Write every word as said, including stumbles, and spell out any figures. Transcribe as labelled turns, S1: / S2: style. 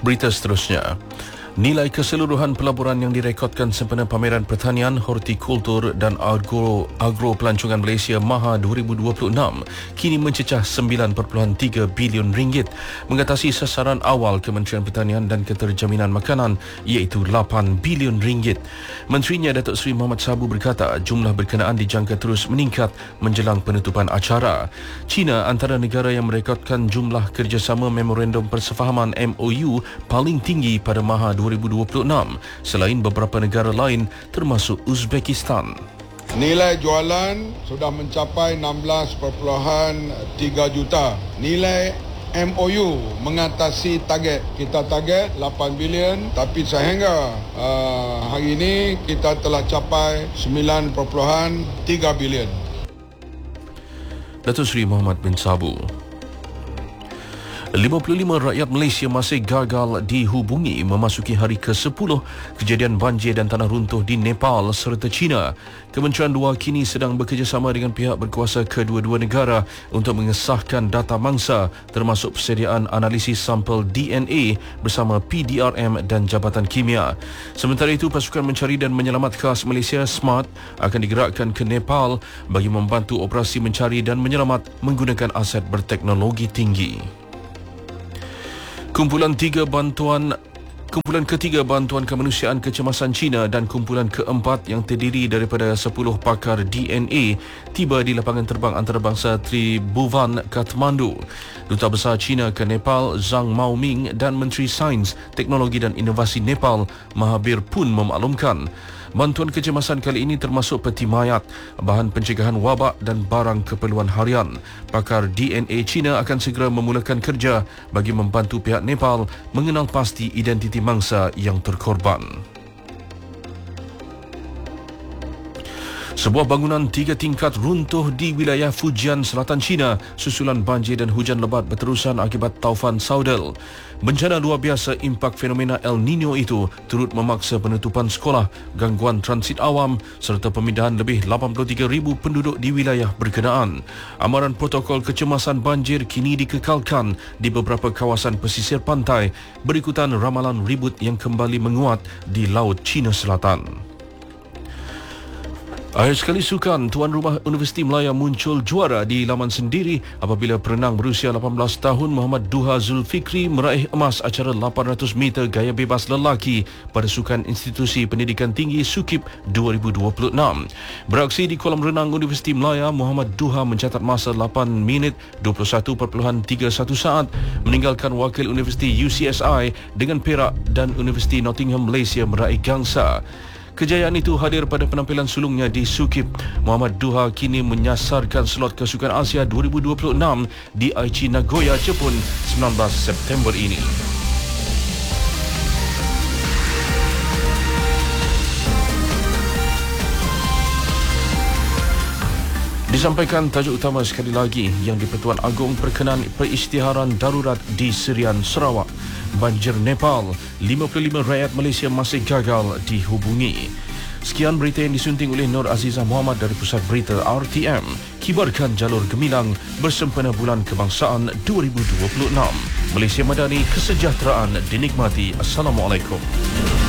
S1: Berita seterusnya. Nilai keseluruhan pelaburan yang direkodkan sempena Pameran Pertanian, Hortikultur dan Agro, Agro Pelancongan Malaysia MAHA dua ribu dua puluh enam kini mencecah sembilan perpuluhan tiga bilion ringgit, mengatasi sasaran awal Kementerian Pertanian dan Keterjaminan Makanan iaitu lapan bilion ringgit. Menterinya Datuk Seri Mohamad Sabu berkata jumlah berkenaan dijangka terus meningkat menjelang penutupan acara. China antara negara yang merekodkan jumlah kerjasama Memorandum Persefahaman M O U paling tinggi pada MAHA dua ribu dua puluh enam selain beberapa negara lain termasuk Uzbekistan.
S2: Nilai jualan sudah mencapai enam belas perpuluhan tiga juta. Nilai M O U mengatasi target. Kita target lapan bilion tapi sehingga uh, hari ini kita telah capai sembilan perpuluhan tiga bilion.
S1: Datuk Seri Mohamad bin Sabu. lima puluh lima rakyat Malaysia masih gagal dihubungi memasuki hari ke sepuluh kejadian banjir dan tanah runtuh di Nepal serta China. Kementerian Luar kini sedang bekerjasama dengan pihak berkuasa kedua-dua negara untuk mengesahkan data mangsa termasuk persediaan analisis sampel D N A bersama P D R M dan Jabatan Kimia. Sementara itu, pasukan mencari dan menyelamat khas Malaysia SMART akan digerakkan ke Nepal bagi membantu operasi mencari dan menyelamat menggunakan aset berteknologi tinggi. Kumpulan tiga bantuan Kumpulan ketiga bantuan kemanusiaan kecemasan China dan kumpulan keempat yang terdiri daripada sepuluh pakar D N A tiba di lapangan terbang antarabangsa Tribhuvan, Kathmandu. Duta Besar China ke Nepal Zhang Maoming dan Menteri Sains, Teknologi dan Inovasi Nepal Mahabir pun memaklumkan bantuan kecemasan kali ini termasuk peti mayat, bahan pencegahan wabak dan barang keperluan harian. Pakar D N A China akan segera memulakan kerja bagi membantu pihak Nepal mengenal pasti identiti mangsa yang terkorban. Sebuah bangunan tiga tingkat runtuh di wilayah Fujian, Selatan China susulan banjir dan hujan lebat berterusan akibat taufan Saudel. Bencana luar biasa impak fenomena El Nino itu turut memaksa penutupan sekolah, gangguan transit awam serta pemindahan lebih lapan puluh tiga ribu penduduk di wilayah berkenaan. Amaran protokol kecemasan banjir kini dikekalkan di beberapa kawasan pesisir pantai berikutan ramalan ribut yang kembali menguat di Laut Cina Selatan. Akhir sekali sukan, tuan rumah Universiti Melaya muncul juara di laman sendiri apabila perenang berusia lapan belas tahun Muhammad Duha Zulfikri meraih emas acara lapan ratus meter gaya bebas lelaki pada Sukan Institusi Pendidikan Tinggi SUKIP dua ribu dua puluh enam. Beraksi di kolam renang Universiti Melaya, Muhammad Duha mencatat masa lapan minit dua puluh satu perpuluhan tiga satu saat, meninggalkan wakil Universiti U C S I dengan perak dan Universiti Nottingham Malaysia meraih gangsa. Kejayaan itu hadir pada penampilan sulungnya di SUKIP. Muhammad Duha kini menyasarkan slot ke Sukan Asia dua ribu dua puluh enam di Aichi, Nagoya, Jepun sembilan belas September ini. Disampaikan tajuk utama sekali lagi yang di-Pertuan Agong berkenaan perisytiharan darurat di Serian, Sarawak. Banjir Nepal, lima puluh lima rakyat Malaysia masih gagal dihubungi. Sekian berita yang disunting oleh Nur Azizah Muhammad dari Pusat Berita R T M. Kibarkan jalur gemilang bersempena Bulan Kebangsaan dua ribu dua puluh enam. Malaysia Madani, kesejahteraan dinikmati. Assalamualaikum.